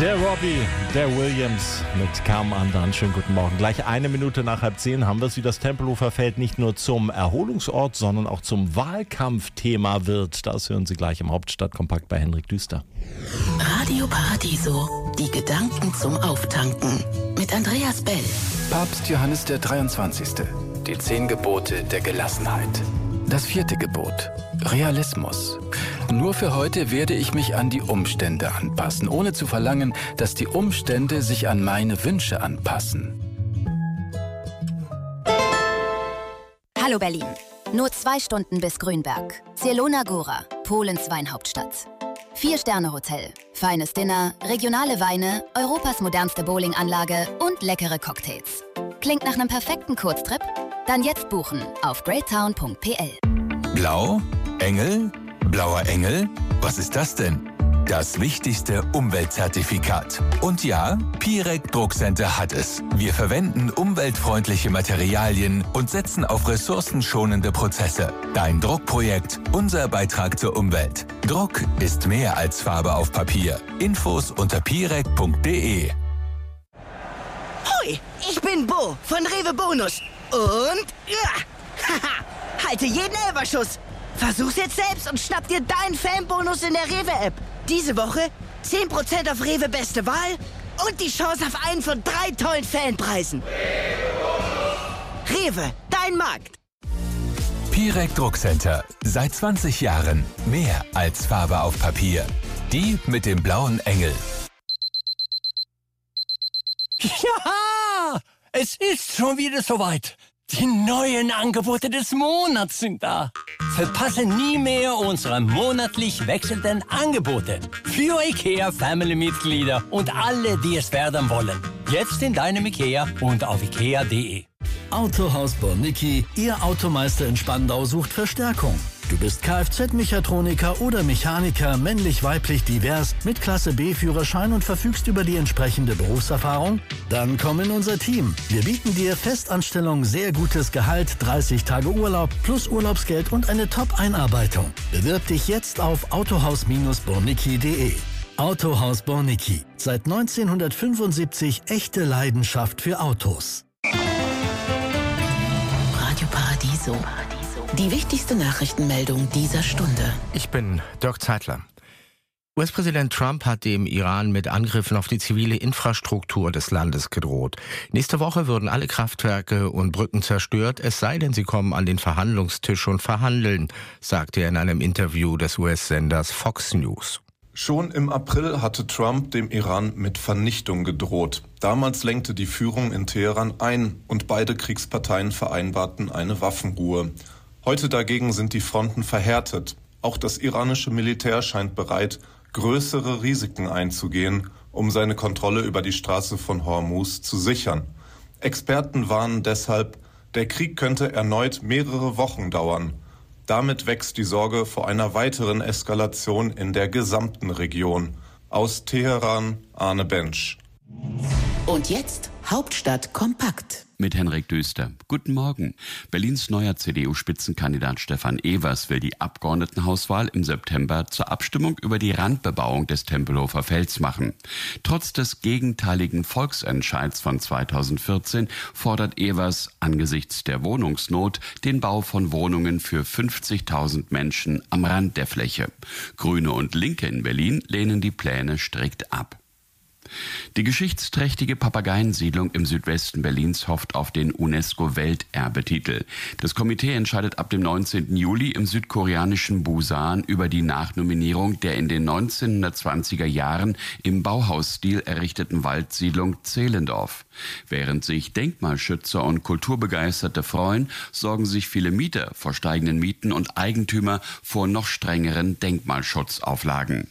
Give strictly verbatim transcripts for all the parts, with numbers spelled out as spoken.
Der Robbie, der Williams mit Come Undone. Schönen guten Morgen. Gleich eine Minute nach halb zehn haben wir es, wie das Tempelhofer Feld nicht nur zum Erholungsort, sondern auch zum Wahlkampfthema wird. Das hören Sie gleich im Hauptstadtkompakt bei Henrik Düster. Radio Paradiso, die Gedanken zum Auftanken mit Andreas Bell. Papst Johannes der dreiundzwanzigste. Die zehn Gebote der Gelassenheit. Das vierte Gebot. Realismus. Nur für heute werde ich mich an die Umstände anpassen, ohne zu verlangen, dass die Umstände sich an meine Wünsche anpassen. Hallo Berlin. Nur zwei Stunden bis Grünberg. Zielona Góra, Polens Weinhauptstadt. Vier-Sterne-Hotel, feines Dinner, regionale Weine, Europas modernste Bowlinganlage und leckere Cocktails. Klingt nach einem perfekten Kurztrip? Dann jetzt buchen auf greattown punkt p l. Blau? Engel? Blauer Engel? Was ist das denn? Das wichtigste Umweltzertifikat. Und ja, Pirec Druckcenter hat es. Wir verwenden umweltfreundliche Materialien und setzen auf ressourcenschonende Prozesse. Dein Druckprojekt, unser Beitrag zur Umwelt. Druck ist mehr als Farbe auf Papier. Infos unter pirec punkt d e. Hoi, ich bin Bo von Rewe Bonus. Und ja, haha, halte jeden Elberschuss. Versuch's jetzt selbst und schnapp dir deinen Fanbonus in der Rewe-App. Diese Woche zehn Prozent auf Rewe Beste Wahl und die Chance auf einen von drei tollen Fanpreisen. Rewe, dein Markt. Pirec Druckcenter. Seit zwanzig Jahren mehr als Farbe auf Papier. Die mit dem blauen Engel. Ja, es ist schon wieder soweit. Die neuen Angebote des Monats sind da. Verpasse nie mehr unsere monatlich wechselnden Angebote. Für IKEA-Family-Mitglieder und alle, die es werden wollen. Jetzt in deinem IKEA und auf ikea punkt d e. Autohaus Bornicki, Ihr Automeister in Spandau sucht Verstärkung. Du bist Kfz-Mechatroniker oder Mechaniker, männlich-weiblich divers, mit Klasse B-Führerschein und verfügst über die entsprechende Berufserfahrung? Dann komm in unser Team. Wir bieten dir Festanstellung, sehr gutes Gehalt, dreißig Tage Urlaub plus Urlaubsgeld und eine Top-Einarbeitung. Bewirb dich jetzt auf autohaus bornicki punkt d e. Autohaus Bornicki. Seit neunzehnhundertfünfundsiebzig echte Leidenschaft für Autos. Radio Paradiso. Die wichtigste Nachrichtenmeldung dieser Stunde. Ich bin Dirk Zeitler. U S-Präsident Trump hat dem Iran mit Angriffen auf die zivile Infrastruktur des Landes gedroht. Nächste Woche würden alle Kraftwerke und Brücken zerstört, es sei denn, sie kommen an den Verhandlungstisch und verhandeln, sagte er in einem Interview des U S-Senders Fox News. Schon im April hatte Trump dem Iran mit Vernichtung gedroht. Damals lenkte die Führung in Teheran ein und beide Kriegsparteien vereinbarten eine Waffenruhe. Heute dagegen sind die Fronten verhärtet. Auch das iranische Militär scheint bereit, größere Risiken einzugehen, um seine Kontrolle über die Straße von Hormuz zu sichern. Experten warnen deshalb, der Krieg könnte erneut mehrere Wochen dauern. Damit wächst die Sorge vor einer weiteren Eskalation in der gesamten Region. Aus Teheran, Arne Bensch. Und jetzt Hauptstadt kompakt. Mit Henrik Düster. Guten Morgen. Berlins neuer C D U-Spitzenkandidat Stefan Evers will die Abgeordnetenhauswahl im September zur Abstimmung über die Randbebauung des Tempelhofer Felds machen. Trotz des gegenteiligen Volksentscheids von zweitausendvierzehn fordert Evers angesichts der Wohnungsnot den Bau von Wohnungen für fünfzigtausend Menschen am Rand der Fläche. Grüne und Linke in Berlin lehnen die Pläne strikt ab. Die geschichtsträchtige Papageiensiedlung im Südwesten Berlins hofft auf den UNESCO-Welterbetitel. Das Komitee entscheidet ab dem neunzehnten Juli im südkoreanischen Busan über die Nachnominierung der in den neunzehnhundertzwanziger Jahren im Bauhausstil errichteten Waldsiedlung Zehlendorf. Während sich Denkmalschützer und Kulturbegeisterte freuen, sorgen sich viele Mieter vor steigenden Mieten und Eigentümer vor noch strengeren Denkmalschutzauflagen.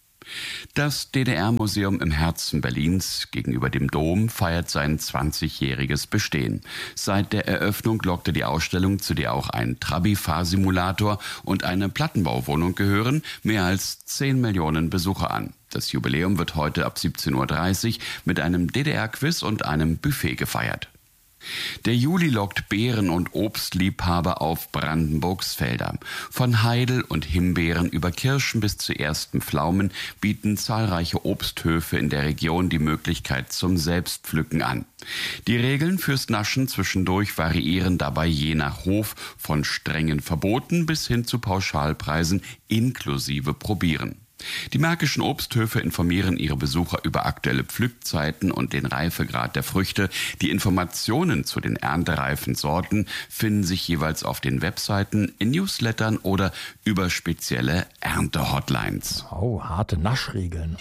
Das D D R-Museum im Herzen Berlins gegenüber dem Dom feiert sein zwanzigjähriges Bestehen. Seit der Eröffnung lockte die Ausstellung, zu der auch ein Trabi-Fahrsimulator und eine Plattenbauwohnung gehören, mehr als zehn Millionen Besucher an. Das Jubiläum wird heute ab siebzehn Uhr dreißig mit einem D D R-Quiz und einem Buffet gefeiert. Der Juli lockt Beeren- und Obstliebhaber auf Brandenburgs Felder. Von Heidel und Himbeeren über Kirschen bis zu ersten Pflaumen bieten zahlreiche Obsthöfe in der Region die Möglichkeit zum Selbstpflücken an. Die Regeln fürs Naschen zwischendurch variieren dabei je nach Hof von strengen Verboten bis hin zu Pauschalpreisen inklusive Probieren. Die märkischen Obsthöfe informieren ihre Besucher über aktuelle Pflückzeiten und den Reifegrad der Früchte. Die Informationen zu den erntereifen Sorten finden sich jeweils auf den Webseiten, in Newslettern oder über spezielle Erntehotlines. Oh, harte Naschregeln.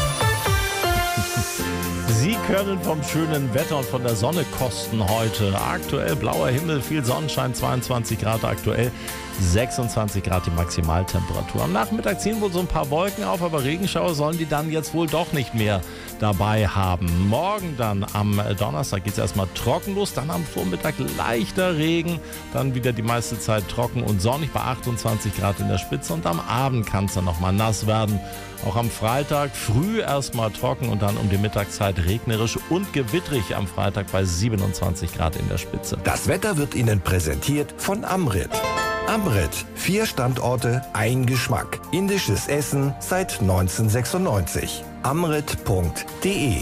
Sie können vom schönen Wetter und von der Sonne kosten heute. Aktuell blauer Himmel, viel Sonnenschein, zweiundzwanzig Grad aktuell, sechsundzwanzig Grad die Maximaltemperatur. Am Nachmittag ziehen wohl so ein paar Wolken auf, aber Regenschauer sollen die dann jetzt wohl doch nicht mehr dabei haben. Morgen dann am Donnerstag geht es erstmal trocken los, dann am Vormittag leichter Regen, dann wieder die meiste Zeit trocken und sonnig bei achtundzwanzig Grad in der Spitze und am Abend kann es dann nochmal nass werden. Auch am Freitag früh erstmal trocken und dann um die Mittagszeit regnerisch und gewittrig am Freitag bei siebenundzwanzig Grad in der Spitze. Das Wetter wird Ihnen präsentiert von Amrit. Amrit, vier Standorte, ein Geschmack. Indisches Essen seit neunzehnhundertsechsundneunzig. amrit punkt de.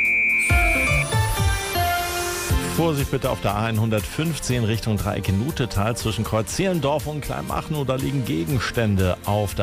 Vorsicht bitte auf der A hundertfünfzehn Richtung Dreieck in Nutetal zwischen Kreuz Zehlendorf und Kleinmachnow, da liegen Gegenstände auf der